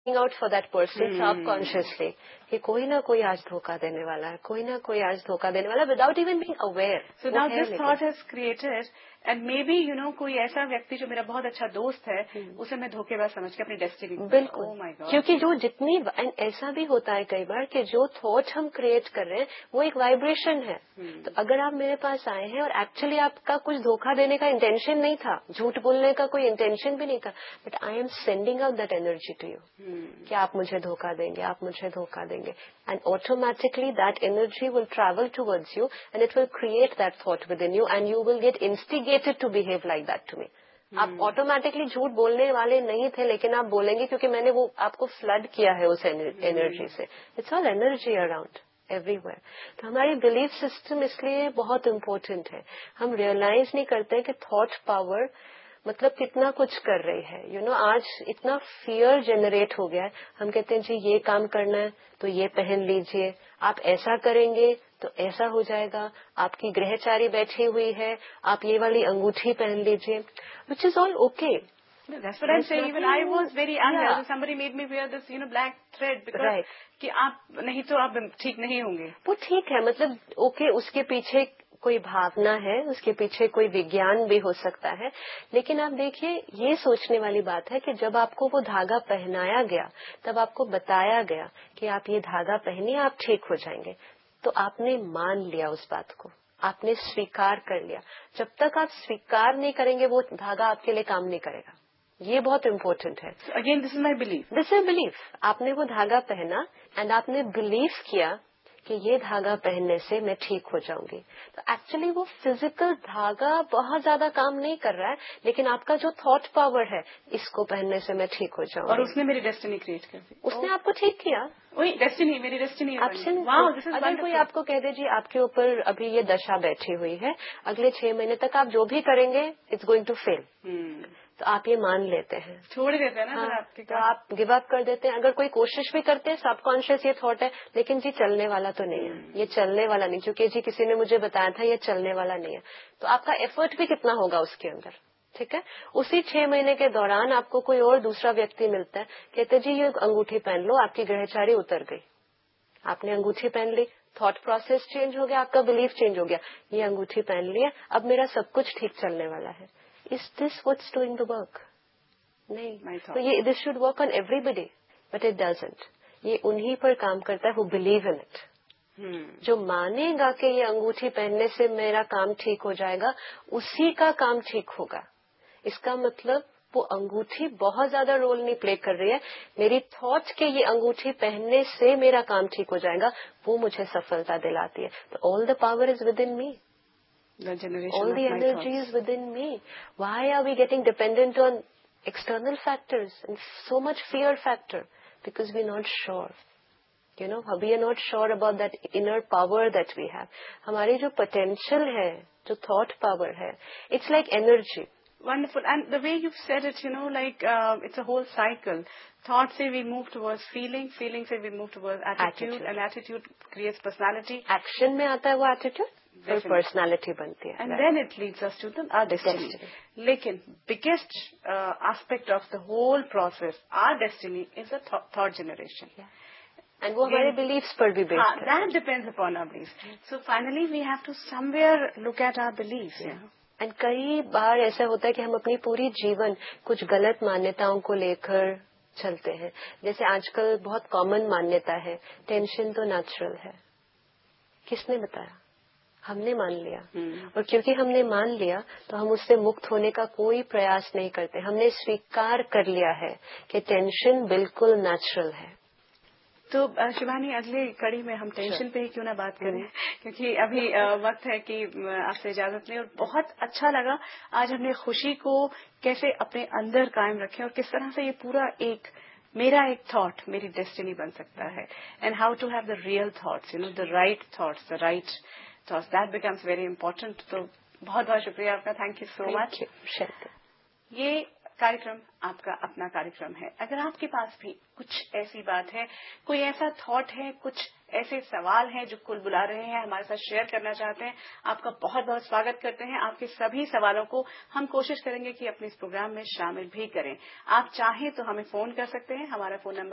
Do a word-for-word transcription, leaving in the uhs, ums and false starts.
Out for that person subconsciously कि कोई ना कोई आज धोखा देने वाला है, कोई ना कोई आज धोखा देने वाला है, without even being aware. So now this thought has created and may be you know कोई ऐसा व्यक्ति जो मेरा बहुत अच्छा दोस्त है, hmm. उसे मैं धोखेबाज समझ के अपनी डेस्टिनी. बिल्कुल. oh my God. क्योंकि जो जितनी ऐसा भी होता है कई बार कि जो थॉट हम क्रिएट कर रहे हैं वो एक वाइब्रेशन है. hmm. तो अगर आप मेरे पास आए हैं और एक्चुअली आपका कुछ धोखा देने का इंटेंशन नहीं था, झूठ बोलने का कोई इंटेंशन भी नहीं था, but I am sending out that energy to you कि आप मुझे धोखा देंगे, आप मुझे धोखा देंगे, and automatically that energy will travel towards you and it will create that thought with in you and you will get instigated to behave like that to me. आप ऑटोमेटिकली झूठ बोलने वाले नहीं थे, लेकिन आप बोलेंगे क्योंकि मैंने वो आपको फ्लड किया है उस एनर्जी से. It's all energy around everywhere. तो हमारी बिलीफ सिस्टम इसलिए बहुत इम्पोर्टेंट है. हम रियलाइज नहीं करते कि थॉट पावर मतलब कितना कुछ कर रही है. यू you नो know, आज इतना फियर जनरेट हो गया है. हम कहते हैं जी ये काम करना है तो ये पहन लीजिए, आप ऐसा करेंगे तो ऐसा हो जाएगा, आपकी ग्रहचारी बैठी हुई है, आप ये वाली अंगूठी पहन लीजिए, which is all okay. That's what I'm saying. Even I was very angry. Yeah. Somebody made me wear this, you know, black thread because right. कि आप नहीं तो आप ठीक नहीं होंगे. वो ठीक है, मतलब ओके okay, उसके पीछे कोई भावना है, उसके पीछे कोई विज्ञान भी हो सकता है. लेकिन आप देखिए, ये सोचने वाली बात है कि जब आपको वो धागा पहनाया गया, तब आपको बताया गया कि आप ये धागा पहनिए, आप ठीक हो जाएंगे. तो आपने मान लिया उस बात को, आपने स्वीकार कर लिया. जब तक आप स्वीकार नहीं करेंगे वो धागा आपके लिए काम नहीं करेगा. ये बहुत इम्पोर्टेंट है. Again this is my belief. This is belief. आपने वो धागा पहना एंड आपने बिलीव किया कि ये धागा पहनने से मैं ठीक हो जाऊंगी. तो एक्चुअली वो फिजिकल धागा बहुत ज्यादा काम नहीं कर रहा है, लेकिन आपका जो थॉट पावर है, इसको पहनने से मैं ठीक हो जाऊंगी. और उसने मेरी डेस्टिनी क्रिएट कर दी. उसने आपको ठीक किया. वही डेस्टिनी, मेरी डेस्टिनी. वाओ, दिस इज अगर कोई आपको कह दे जी आपके ऊपर अभी ये दशा बैठी हुई है, अगले छह महीने तक आप जो भी करेंगे इट्स गोइंग टू फेल, तो आप ये मान लेते हैं, छोड़ देते हैं ना. हाँ, आपके तो आप गिव अप कर देते हैं. अगर कोई कोशिश भी करते हैं, सबकॉन्शियस ये थॉट है लेकिन जी चलने वाला तो नहीं है, ये चलने वाला नहीं, क्योंकि जी किसी ने मुझे बताया था ये चलने वाला नहीं है. तो आपका एफर्ट भी कितना होगा उसके अंदर. ठीक है. उसी छह महीने के दौरान आपको कोई और दूसरा व्यक्ति मिलता है, कहते जी ये अंगूठी पहन लो, आपकी ग्रहचारी उतर गई, आपने अंगूठी पहन ली, थॉट प्रोसेस चेंज हो गया, आपका बिलीफ चेंज हो गया, ये अंगूठी पहन लिया, अब मेरा सब कुछ ठीक चलने वाला है. Is this what's doing the work? नहीं. तो ये this should work on everybody, but it doesn't. ये उन्हीं पर काम करता है हु बिलीव इन इट. जो मानेगा कि ये अंगूठी पहनने से मेरा काम ठीक हो जाएगा, उसी का काम ठीक होगा. इसका मतलब वो अंगूठी बहुत ज्यादा रोल नहीं प्ले कर रही है. मेरी थॉट के ये अंगूठी पहनने से मेरा काम ठीक हो जाएगा, वो मुझे सफलता दिलाती है. तो all the power is with in me. The generation all of the my energy thoughts. is within me. Why are we getting dependent on external factors and so much fear factor? Because we're not sure. You know, we are not sure about that inner power that we have. हमारी जो potential है, जो thought power है, it's like energy. Wonderful. And the way you've said it, you know, like uh, it's a whole cycle. Thought say we move towards feeling, feeling say we move towards attitude, attitude. and attitude creates personality. Action में आता है वो attitude, और personality बनती है. And right. then it leads us to the our destiny. destiny. लेकिन biggest uh, aspect of the whole process, our destiny is a th- thought generation. Yeah. And वो हमारे beliefs पर भी based है. That depends upon our beliefs. Yeah. So finally we have to somewhere look at our beliefs. Yeah. You know? And कई बार ऐसा होता है कि हम अपनी पूरी जीवन कुछ गलत मान्यताओं को लेकर चलते हैं. जैसे आजकल बहुत कॉमन मान्यता है, टेंशन तो नेचुरल है. किसने बताया? हमने मान लिया. hmm. और क्योंकि हमने मान लिया तो हम उससे मुक्त होने का कोई प्रयास नहीं करते. हमने स्वीकार कर लिया है कि टेंशन बिल्कुल नेचुरल है. तो शिवानी, अगले कड़ी में हम टेंशन पे ही क्यों ना बात करें, क्योंकि अभी वक्त है कि आपसे इजाजत लें. और बहुत अच्छा लगा आज हमने खुशी को कैसे अपने अंदर कायम रखें और किस तरह से ये पूरा एक मेरा एक थॉट मेरी डेस्टिनी बन सकता है. And how to have the real thoughts, you know, the right thoughts, the right thoughts, that becomes very important. तो बहुत बहुत शुक्रिया आपका. Thank you so much. ये कार्यक्रम आपका अपना कार्यक्रम है. अगर आपके पास भी कुछ ऐसी बात है, कोई ऐसा थॉट है, कुछ ऐसे सवाल हैं जो कुल बुला रहे हैं, हमारे साथ शेयर करना चाहते हैं, आपका बहुत बहुत स्वागत करते हैं. आपके सभी सवालों को हम कोशिश करेंगे कि अपने इस प्रोग्राम में शामिल भी करें. आप चाहें तो हमें फोन कर सकते हैं. हमारा फोन नंबर